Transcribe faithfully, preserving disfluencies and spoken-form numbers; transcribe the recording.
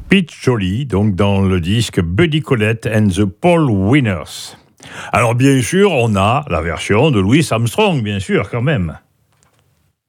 Pete Jolly, donc dans le disque Buddy Collette and the Paul Winners. Alors bien sûr, on a la version de Louis Armstrong, bien sûr, quand même.